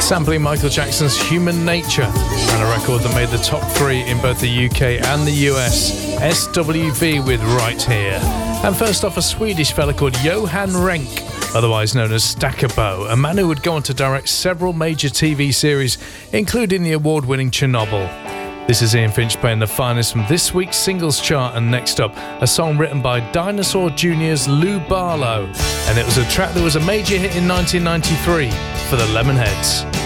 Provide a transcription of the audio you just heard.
sampling Michael Jackson's Human Nature, and a record that made the top 3 in both the UK and the US, SWV with Right Here. And first off, a Swedish fella called Johan Renck, otherwise known as Stakabo, a man who would go on to direct several major TV series, including the award-winning Chernobyl. This is Ian Finch playing the finest from this week's singles chart, and next up, a song written by Dinosaur Jr.'s Lou Barlow, and it was a track that was a major hit in 1993 for the Lemonheads.